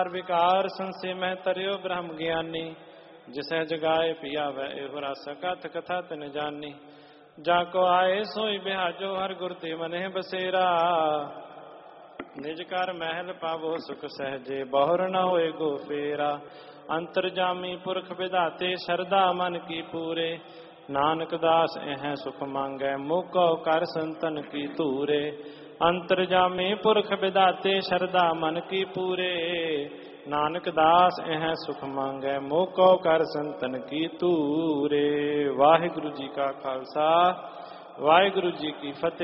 विकार संसे मैं तरियो ब्रह्म ज्ञानी जिसे जगाए पिया वह एहो रस कथ कथा तिन जानी जाको आए सोई बिहाजो हर गुर ते मने बसेरा निज कर महल पावो सुख सहजे बहुर न होए गो फेरा अंतरजामी पुरख विधाते शरदा मन की पूरे नानक दास एह सुख मांगे मुको कर संतन की तूरे अंतरजामी पुरख विधाते शरदा मन की पूरे नानक दास एह सुख मांगे मोको कर संतन की तूरे। वाहिगुरु जी का खालसा वाहिगुरु जी की फतेह।